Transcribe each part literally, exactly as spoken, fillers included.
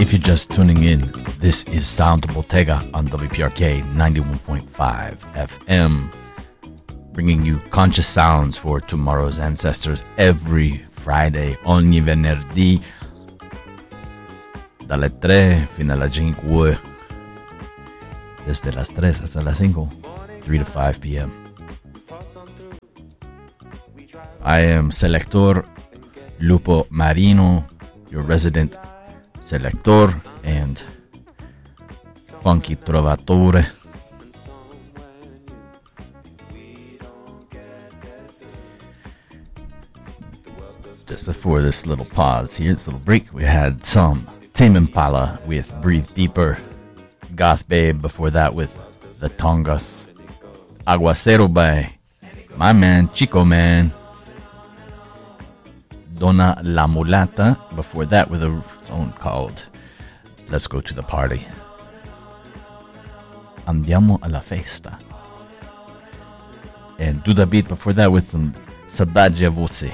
If you're just tuning in, this is Sound Bottega on W P R K ninety-one point five F M, bringing you conscious sounds for tomorrow's ancestors every Friday, ogni venerdì, dalle tre fino alla cinque, desde las tres hasta las cinco, three to five p.m. I am Selector Lupo Marino, your resident selector and funky trovatore. Just before this little pause here, this little break, we had some Tame Impala with Breathe Deeper, Goth Babe before that with The Tongas, Aguacero by my man Chico Man, Donna La Mulata before that with a song called Let's Go to the Party, Andiamo alla Festa, and Duda Beat before that with some Saudade Você.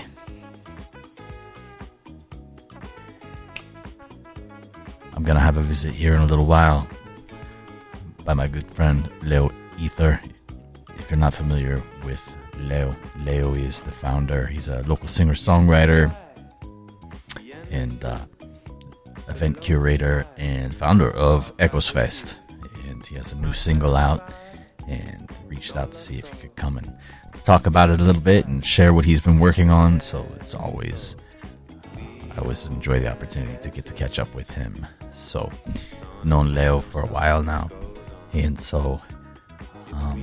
I'm gonna have a visit here in a little while by my good friend Leo Ether. If you're not familiar with Leo, Leo is the founder. He's a local singer-songwriter and uh, event curator and founder of Echoes Fest. And he has a new single out and reached out to see if he could come and talk about it a little bit and share what he's been working on. So it's always, I always enjoy the opportunity to get to catch up with him. So I've known Leo for a while now. And so um,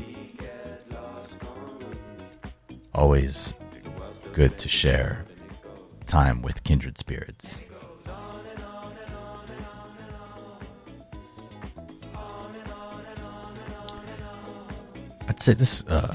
always good to share time with kindred spirits. I'd say this, uh,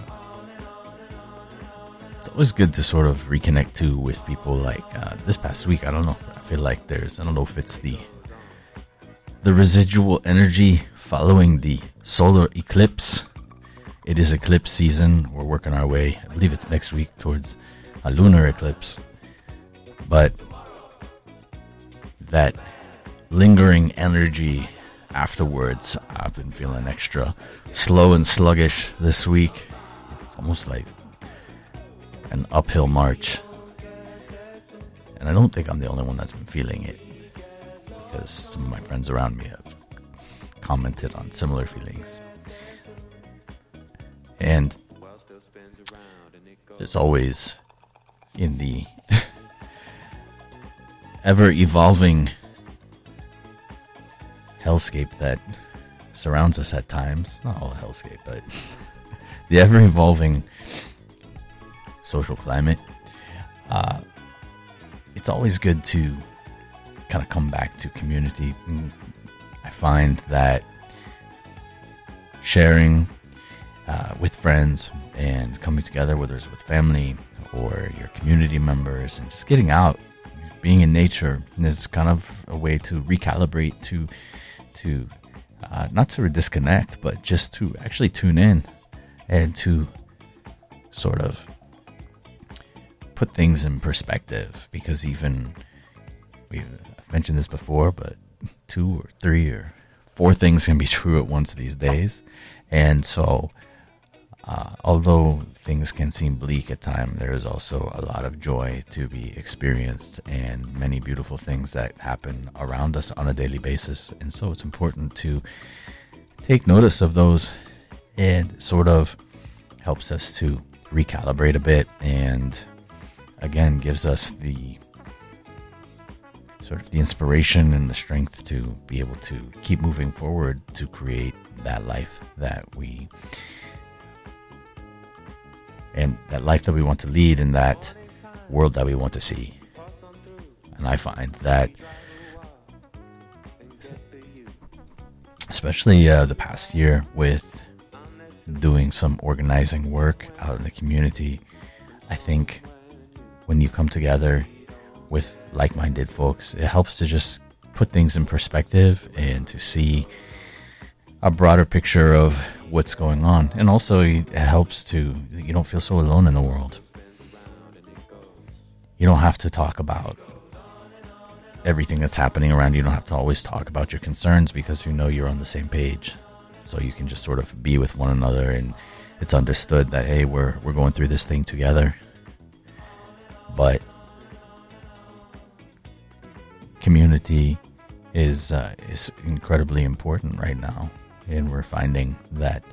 it's always good to sort of reconnect too with people like uh, this past week. I don't know. I feel like there's, I don't know if it's the, the residual energy following the solar eclipse. It is eclipse season. We're working our way, I believe it's next week, towards a lunar eclipse. But that lingering energy afterwards, I've been feeling extra slow and sluggish this week. It's almost like an uphill march. And I don't think I'm the only one that's been feeling it, because some of my friends around me have commented on similar feelings. And there's always, in the ever-evolving hellscape that surrounds us at times, not all hellscape, but the ever-evolving social climate, uh, it's always good to kind of come back to community. I find that sharing Uh, with friends and coming together, whether it's with family or your community members, and just getting out, being in nature, is kind of a way to recalibrate, to to uh, not to disconnect, but just to actually tune in and to sort of put things in perspective. Because even we've I've mentioned this before, but two or three or four things can be true at once these days, and so. Uh, although things can seem bleak at times, there is also a lot of joy to be experienced and many beautiful things that happen around us on a daily basis. And so it's important to take notice of those, and sort of helps us to recalibrate a bit, and again gives us the sort of the inspiration and the strength to be able to keep moving forward to create that life that we and that life that we want to lead, in that world that we want to see. And I find that, especially uh, the past year, with doing some organizing work out in the community, I think when you come together with like-minded folks, it helps to just put things in perspective and to see a broader picture of what's going on. And also it helps to, you don't feel so alone in the world. You don't have to talk about everything that's happening around you. You don't have to always talk about your concerns because you know you're on the same page. So you can just sort of be with one another, and it's understood that, hey, we're we're going through this thing together. But community is uh, is incredibly important right now, and we're finding that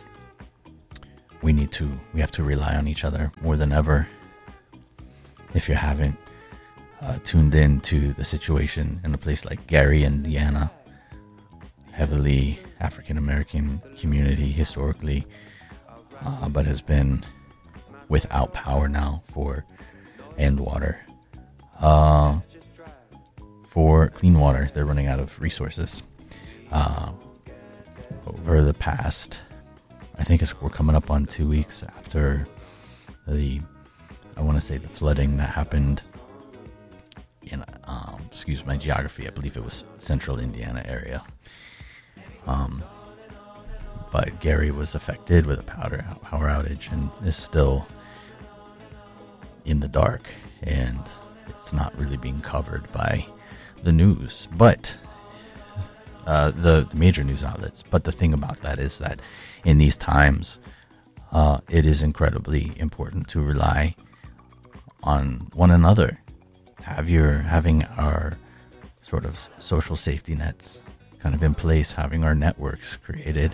we need to we have to rely on each other more than ever. If you haven't uh, tuned in to the situation in a place like Gary, Indiana, heavily African American community historically, uh, but has been without power now for and water. Uh, for clean water, they're running out of resources. Uh, over the past, I think it's, we're coming up on two weeks after the, I want to say the flooding that happened in, um, excuse my geography, I believe it was central Indiana area. Um, but Gary was affected with a power, power outage and is still in the dark, and it's not really being covered by the news, but uh, the, the major news outlets. But the thing about that is that in these times, uh, it is incredibly important to rely on one another. Have your having our sort of social safety nets kind of in place, having our networks created,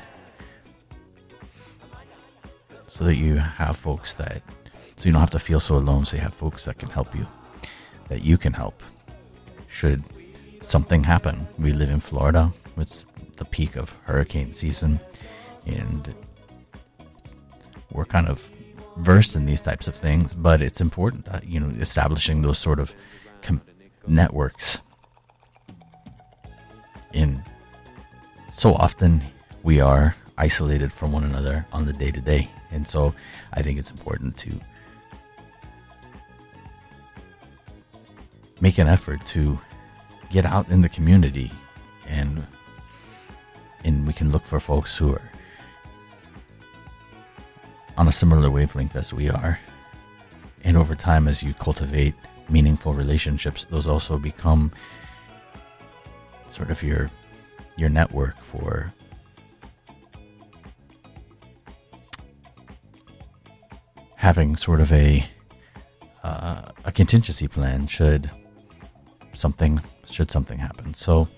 so that you have folks that, so you don't have to feel so alone. So you have folks that can help you, that you can help should something happen. We live in Florida. It's the peak of hurricane season, and we're kind of versed in these types of things, but it's important that, you know, establishing those sort of com- networks. In so often we are isolated from one another on the day to day, and so I think it's important to make an effort to get out in the community, and and we can look for folks who are on a similar wavelength as we are. And over time, as you cultivate meaningful relationships, those also become sort of your your network for having sort of a uh, a contingency plan should something should something happen. So,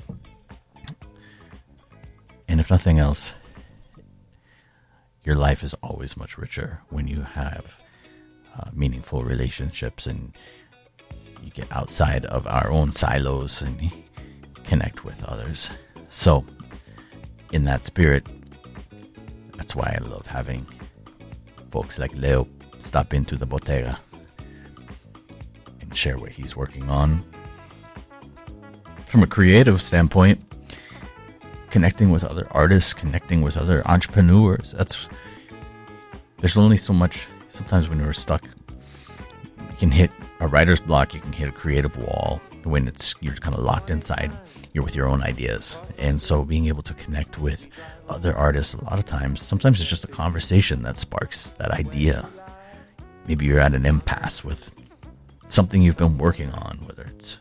and if nothing else, your life is always much richer when you have uh, meaningful relationships, and you get outside of our own silos and connect with others. So, in that spirit, that's why I love having folks like Leo stop into the Bottega and share what he's working on. From a creative standpoint, connecting with other artists, connecting with other entrepreneurs, that's, there's only so much. Sometimes when you're stuck, you can hit a writer's block, you can hit a creative wall. When it's, you're kind of locked inside, you're with your own ideas. And so being able to connect with other artists, a lot of times, sometimes it's just a conversation that sparks that idea. Maybe you're at an impasse with something you've been working on, whether it's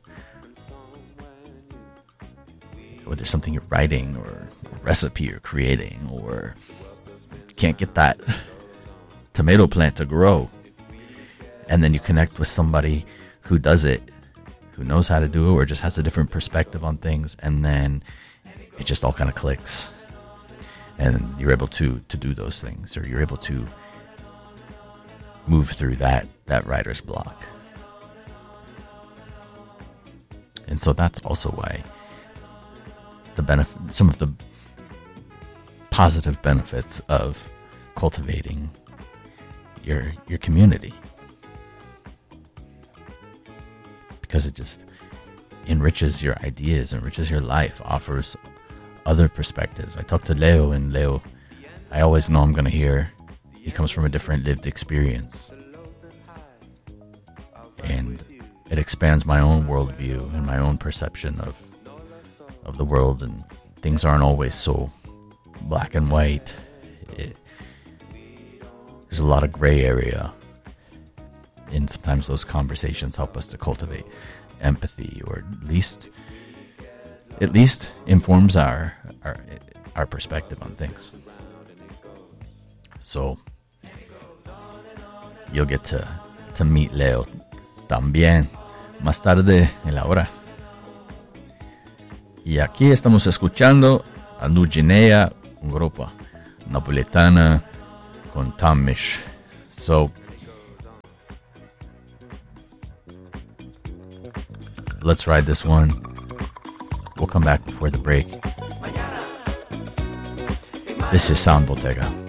whether it's something you're writing or a recipe you're creating, or you can't get that tomato plant to grow. And then you connect with somebody who does it, who knows how to do it, or just has a different perspective on things, and then it just all kind of clicks. And you're able to, to do those things, or you're able to move through that, that writer's block. And so that's also why the benefit, some of the positive benefits of cultivating your your community, because it just enriches your ideas, enriches your life, offers other perspectives. I talked to Leo, and Leo, I always know I'm going to hear, he comes from a different lived experience, and it expands my own worldview and my own perception of of the world, and things aren't always so black and white. It, there's a lot of gray area, and sometimes those conversations help us to cultivate empathy, or at least at least informs our our our perspective on things. So you'll get to to meet Leo también más tarde en la hora. Y aquí estamos escuchando a New Guinea, un grupo napolitana con Tom Misch. So let's ride this one. We'll come back before the break. This is Sound Bottega.